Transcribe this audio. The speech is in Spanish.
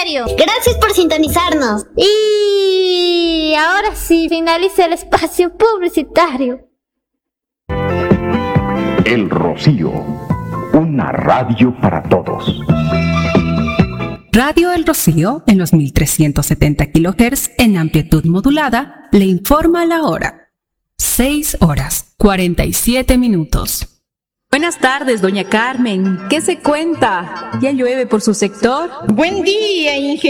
Publicitario. Gracias por sintonizarnos. Y ahora sí, finaliza el espacio publicitario. El Rocío, una radio para todos. Radio El Rocío, en los 1370 kHz en amplitud modulada, le informa la hora. 6:47. Buenas tardes, doña Carmen. ¿Qué se cuenta? ¿Ya llueve por su sector? Buen día, ingeniero.